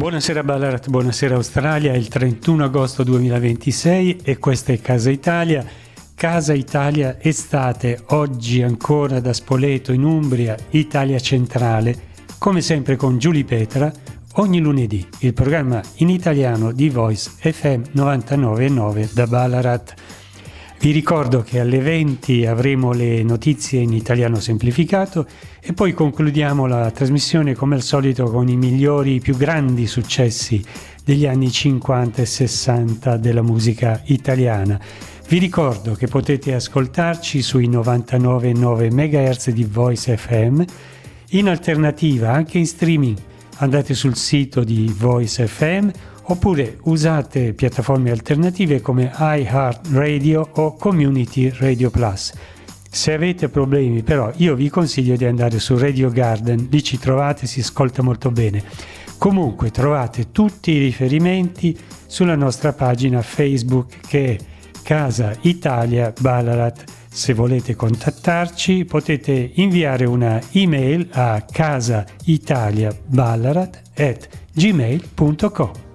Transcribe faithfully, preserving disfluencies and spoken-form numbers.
Buonasera Ballarat, buonasera Australia, è il trentuno agosto duemilaventisei e questa è Casa Italia. Casa Italia estate, oggi ancora da Spoleto in Umbria, Italia centrale, come sempre con Giulia Petra, ogni lunedì, il programma in italiano di Voice F M novantanove virgola nove da Ballarat. Vi ricordo che alle venti avremo le notizie in italiano semplificato e poi concludiamo la trasmissione come al solito con i migliori, i più grandi successi degli anni cinquanta e sessanta della musica italiana. Vi ricordo che potete ascoltarci sui novantanove virgola nove megahertz di Voice F M, in alternativa anche in streaming andate sul sito di Voice F M oppure usate piattaforme alternative come iHeartRadio o Community Radio Plus. Se avete problemi però io vi consiglio di andare su Radio Garden, lì ci trovate, si ascolta molto bene. Comunque trovate tutti i riferimenti sulla nostra pagina Facebook che è Casa Italia Ballarat. Se volete contattarci potete inviare una email a casaitaliaballarat at gmail punto com.